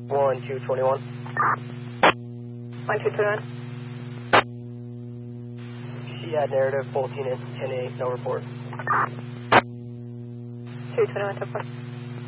1221. 1221. She had narrative 14 and 10-8, no report. 221 to 4.